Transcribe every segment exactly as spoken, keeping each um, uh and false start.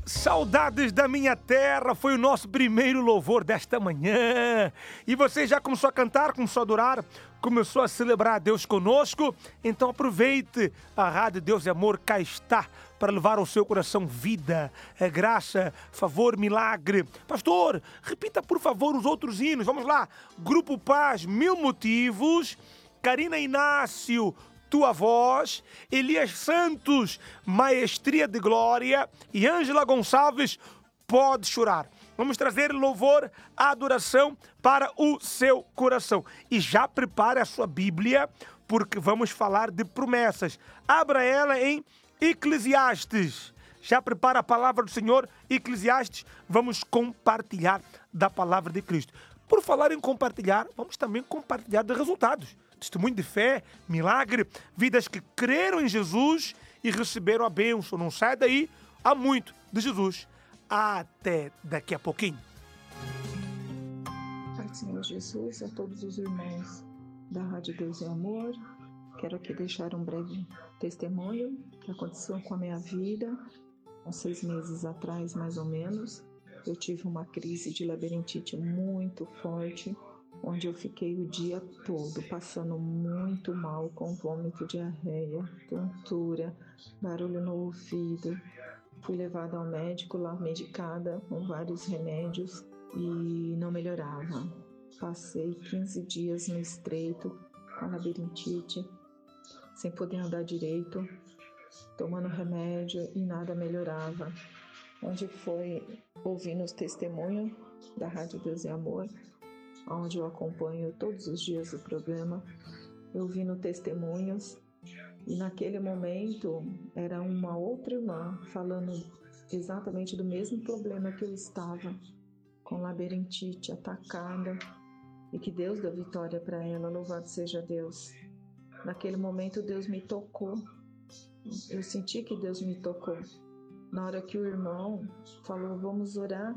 Saudades da minha terra foi o nosso primeiro louvor desta manhã. E você já começou a cantar, começou a adorar, começou a celebrar a Deus conosco? Então aproveite, a Rádio Deus e Amor cá está para levar ao seu coração vida, graça, favor, milagre. Pastor, repita por favor os outros hinos. Vamos lá. Grupo Paz, Mil Motivos. Karina Inácio, Tua Voz, Elias Santos, Maestria de Glória e Ângela Gonçalves, Pode Chorar. Vamos trazer louvor, adoração para o seu coração. E já prepare a sua Bíblia, porque vamos falar de promessas. Abra ela em Eclesiastes. Já prepara a palavra do Senhor, Eclesiastes. Vamos compartilhar da palavra de Cristo. Por falar em compartilhar, vamos também compartilhar de resultados. Testemunho de fé, milagre, vidas que creram em Jesus e receberam a bênção. Não sai daí, há muito de Jesus. Até daqui a pouquinho. Pai do Senhor Jesus, a todos os irmãos da Rádio Deus e Amor, quero aqui deixar um breve testemunho que aconteceu com a minha vida. Há seis meses atrás, mais ou menos, eu tive uma crise de labirintite muito forte, onde eu fiquei o dia todo passando muito mal, com vômito, diarreia, tontura, barulho no ouvido. Fui levada ao médico lá, medicada, com vários remédios e não melhorava. Passei quinze dias no estreito, com labirintite, sem poder andar direito, tomando remédio e nada melhorava. Onde foi ouvindo os testemunhos da Rádio Deus e Amor, onde eu acompanho todos os dias o programa, eu vi no testemunhos e naquele momento era uma outra irmã falando exatamente do mesmo problema que eu estava, com labirintite, atacada, e que Deus deu vitória para ela, louvado seja Deus. Naquele momento Deus me tocou, eu senti que Deus me tocou. Na hora que o irmão falou, vamos orar,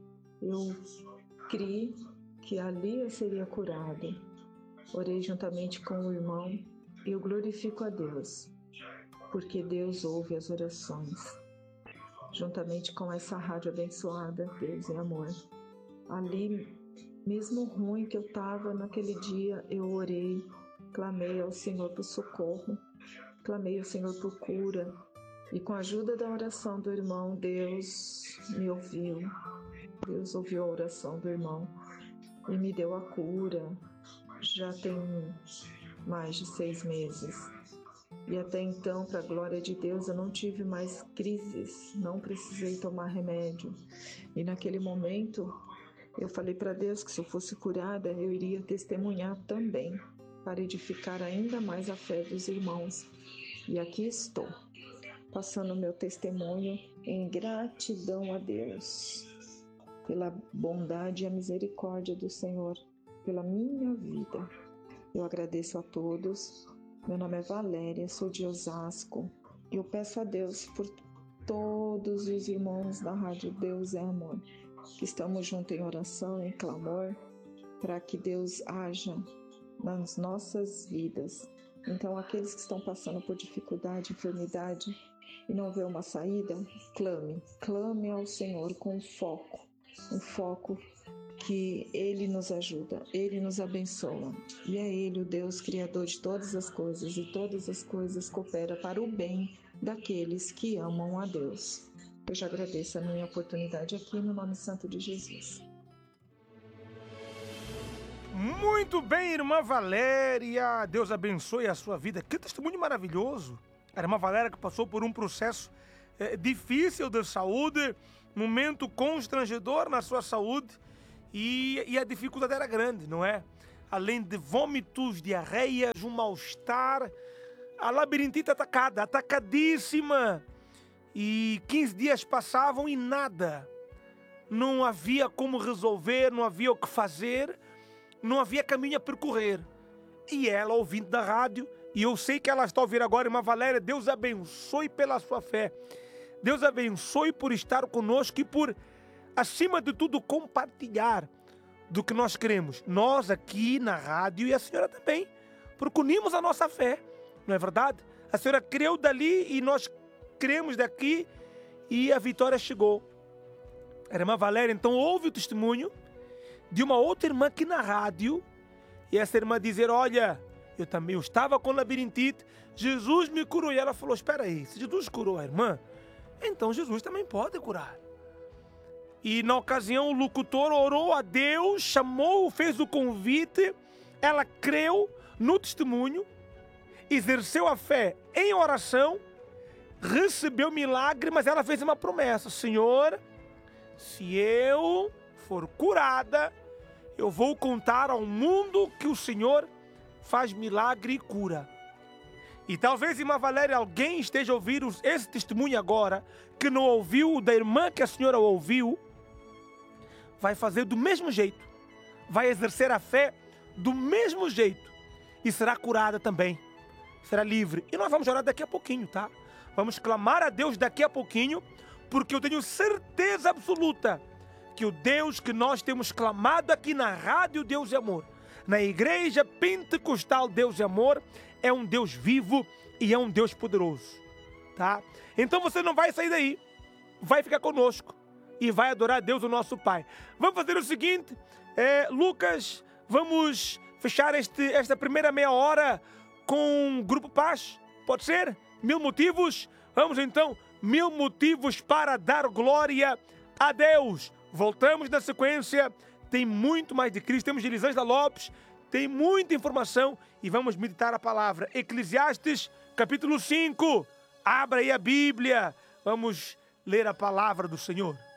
eu criei que ali eu seria curado. Orei juntamente com o irmão e eu glorifico a Deus, porque Deus ouve as orações. Juntamente com essa rádio abençoada, Deus e Amor. Ali, mesmo ruim que eu estava naquele dia, eu orei, clamei ao Senhor por socorro, clamei ao Senhor por cura. E com a ajuda da oração do irmão, Deus me ouviu. Deus ouviu a oração do irmão e me deu a cura. Já tem mais de seis meses. E até então, para a glória de Deus, eu não tive mais crises, não precisei tomar remédio. E naquele momento, eu falei para Deus que se eu fosse curada, eu iria testemunhar também, para edificar ainda mais a fé dos irmãos. E aqui estou, passando meu testemunho em gratidão a Deus, pela bondade e a misericórdia do Senhor, pela minha vida. Eu agradeço a todos. Meu nome é Valéria, sou de Osasco. E eu peço a Deus por todos os irmãos da Rádio Deus é Amor, que estamos juntos em oração, em clamor, para que Deus haja nas nossas vidas. Então, aqueles que estão passando por dificuldade, enfermidade e não vê uma saída, clame, clame ao Senhor com foco. Um foco que Ele nos ajuda, Ele nos abençoa. E é Ele o Deus Criador de todas as coisas, e todas as coisas cooperam para o bem daqueles que amam a Deus. Eu já agradeço a minha oportunidade aqui no nome santo de Jesus. Muito bem, irmã Valéria. Deus abençoe a sua vida. Que testemunho maravilhoso. A irmã Valéria que passou por um processo é, difícil de saúde, momento constrangedor na sua saúde e, e a dificuldade era grande, não é? Além de vômitos, diarreias, um mal-estar, a labirintite atacada, atacadíssima. E quinze dias passavam e nada. Não havia como resolver, não havia o que fazer, não havia caminho a percorrer. E ela, ouvindo da rádio, e eu sei que ela está ouvindo agora, irmã Valéria, Deus abençoe pela sua fé. Deus abençoe por estar conosco e por, acima de tudo, compartilhar do que nós queremos. Nós aqui na rádio e a senhora também, porque unimos a nossa fé, não é verdade? A senhora creu dali e nós cremos daqui e a vitória chegou. A irmã Valéria então ouve o testemunho de uma outra irmã aqui na rádio, e essa irmã dizer, olha, eu também eu estava com labirintite, Jesus me curou. E ela falou, espera aí, se Jesus curou a irmã, então Jesus também pode curar. E na ocasião o locutor orou a Deus, chamou, fez o convite, ela creu no testemunho, exerceu a fé em oração, recebeu milagre, mas ela fez uma promessa, Senhor, se eu for curada, eu vou contar ao mundo que o Senhor faz milagre e cura. E talvez, irmã Valéria, alguém esteja ouvindo esse testemunho agora, que não ouviu da irmã que a senhora ouviu, vai fazer do mesmo jeito, vai exercer a fé do mesmo jeito e será curada também, será livre. E nós vamos orar daqui a pouquinho, tá? Vamos clamar a Deus daqui a pouquinho, porque eu tenho certeza absoluta que o Deus que nós temos clamado aqui na Rádio Deus e Amor, na Igreja Pentecostal Deus e Amor, é um Deus vivo e é um Deus poderoso, tá? Então você não vai sair daí, vai ficar conosco e vai adorar a Deus, o nosso Pai. Vamos fazer o seguinte, é, Lucas, vamos fechar este, esta primeira meia hora com o Grupo Paz, pode ser? Mil motivos? Vamos então, mil motivos para dar glória a Deus. Voltamos na sequência, tem muito mais de Cristo, temos de Elisângela Lopes, tem muita informação e vamos meditar a palavra. Eclesiastes, capítulo cinco, abra aí a Bíblia, vamos ler a palavra do Senhor.